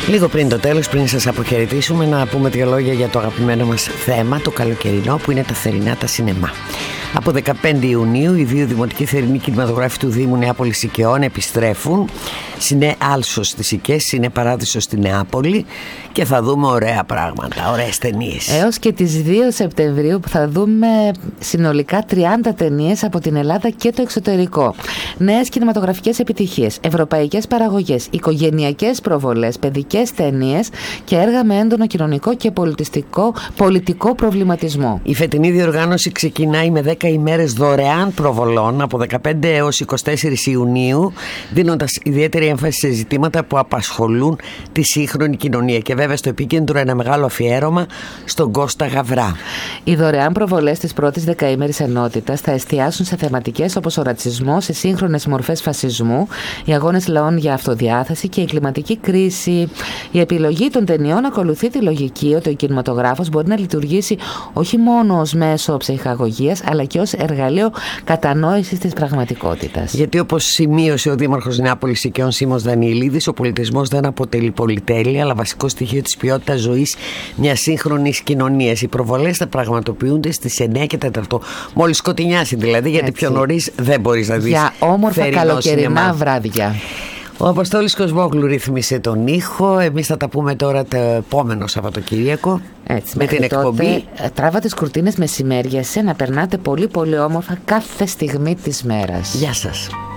Λίγο πριν το τέλος, πριν σας αποχαιρετήσουμε, να πούμε 2 λόγια για το αγαπημένο μας θέμα, το καλοκαιρινό, που είναι τα θερινά τα σινεμά. Από 15 Ιουνίου οι 2 δημοτικοί θερινοί κινηματογράφοι του Δήμου Νεάπολης Οικαιών επιστρέφουν. Σινέ Άλσο στις Σικές, Σινέ Παράδεισο στη Νεάπολη, και θα δούμε ωραία πράγματα, ωραίες ταινίες. Έως και τις 2 Σεπτεμβρίου που θα δούμε συνολικά 30 ταινίες από την Ελλάδα και το εξωτερικό. Νέες κινηματογραφικές επιτυχίες, ευρωπαϊκές παραγωγές, οικογενειακές προβολές, παιδικές ταινίες και έργα με έντονο κοινωνικό και πολιτικό προβληματισμό. Η φετινή διοργάνωση ξεκινάει με 10 ημέρες δωρεάν προβολών από 15 έως 24 Ιουνίου, δίνοντας ιδιαίτερη έμφαση σε ζητήματα που απασχολούν τη σύγχρονη κοινωνία. Και βέβαια στο επίκεντρο ένα μεγάλο αφιέρωμα στον Κώστα Γαβρά. Οι δωρεάν προβολές της πρώτης δεκαήμερης ενότητας θα εστιάσουν σε θεματικές όπως ο ρατσισμός, οι σύγχρονες μορφές φασισμού, οι αγώνες λαών για αυτοδιάθεση και η κλιματική κρίση. Η επιλογή των ταινιών ακολουθεί τη λογική ότι ο κινηματογράφος μπορεί να λειτουργήσει όχι μόνο ως μέσο ψυχαγωγίας, αλλά και ως εργαλείο κατανόησης της πραγματικότητας. Γιατί, όπως σημείωσε ο Δήμαρχος Νεάπολης Οικαιών Σίμος Δανιηλίδης, ο πολιτισμός δεν αποτελεί πολυτέλεια, αλλά βασικό στοιχείο της ποιότητας ζωής μιας σύγχρονης κοινωνίας. Οι προβολές θα πραγματοποιούνται στις 9 και 4. Μόλις σκοτεινιάσει δηλαδή, γιατί πιο νωρίς δεν μπορείς να δεις. Για όμορφα καλοκαιρινά βράδια. Ο Αποστόλης Κοσμόγλου ρύθμισε τον ήχο. Εμείς θα τα πούμε τώρα το επόμενο Σαββατοκύριακο. Έτσι, με την εκπομπή. Τράβα τις κουρτίνες μεσημέρια, να περνάτε πολύ πολύ όμορφα κάθε στιγμή της μέρας. Γεια σας.